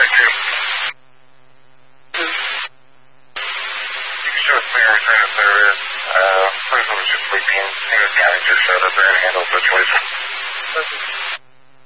Person was just sleeping. County just showed up there and handled the situation.